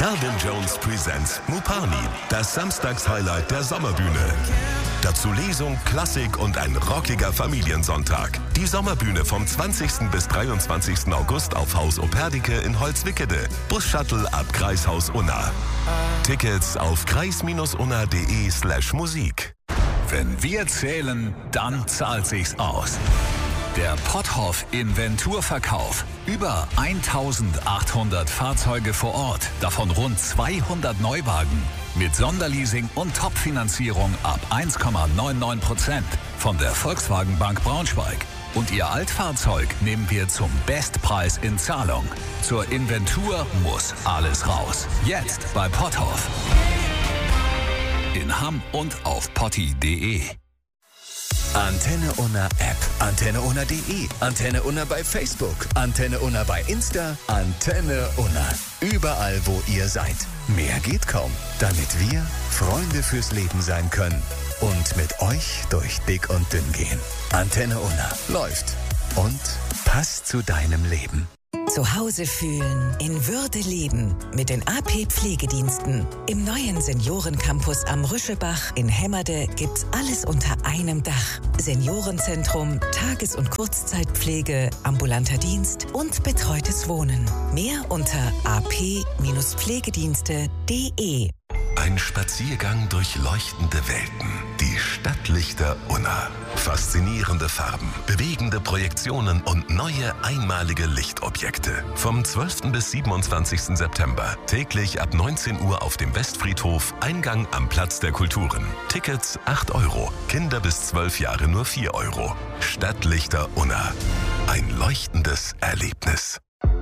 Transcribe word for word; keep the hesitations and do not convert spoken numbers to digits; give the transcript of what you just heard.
Calvin Jones Presents Mupani, das Samstagshighlight der Sommerbühne. Dazu Lesung, Klassik und ein rockiger Familiensonntag. Die Sommerbühne vom zwanzigsten bis dreiundzwanzigsten August auf Haus Operdike in Holzwickede. Bus-Shuttle ab Kreishaus Unna. Tickets auf kreis-unna.de slash Musik. Wenn wir zählen, dann zahlt sich's aus. Der Potthoff Inventurverkauf. Über eintausendachthundert Fahrzeuge vor Ort, davon rund zweihundert Neuwagen. Mit Sonderleasing und Top-Finanzierung ab eins Komma neunundneunzig Prozent von der Volkswagen Bank Braunschweig. Und Ihr Altfahrzeug nehmen wir zum Bestpreis in Zahlung. Zur Inventur muss alles raus. Jetzt bei Potthoff. In Hamm und auf potti punkt de. Antenne Unna App, Antenne Unna punkt de, Antenne Unna bei Facebook, Antenne Unna bei Insta, Antenne Unna. Überall, wo ihr seid. Mehr geht kaum, damit wir Freunde fürs Leben sein können und mit euch durch dick und dünn gehen. Antenne Unna läuft und passt zu deinem Leben. Zu Hause fühlen, in Würde leben mit den A P Pflegediensten. Im neuen Seniorencampus am Rüschelbach in Hemmerde gibt's alles unter einem Dach. Seniorenzentrum, Tages- und Kurzzeitpflege, ambulanter Dienst und betreutes Wohnen. Mehr unter a p Pflegedienste punkt de. Ein Spaziergang durch leuchtende Welten. Die Stadtlichter Unna. Faszinierende Farben, bewegende Projektionen und neue einmalige Lichtobjekte. Vom zwölften bis siebenundzwanzigsten September. Täglich ab neunzehn Uhr auf dem Westfriedhof, Eingang am Platz der Kulturen. Tickets acht Euro. Kinder bis zwölf Jahre nur vier Euro. Stadtlichter Unna. Ein leuchtendes Erlebnis.